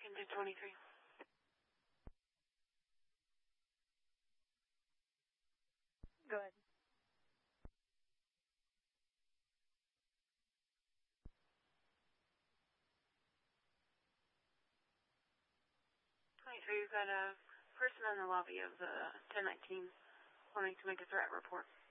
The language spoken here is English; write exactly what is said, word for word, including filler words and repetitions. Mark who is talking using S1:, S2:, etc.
S1: into twenty-three.
S2: Go ahead.
S1: twenty-three, we've got a person in the lobby of the ten nineteen wanting to make a threat report.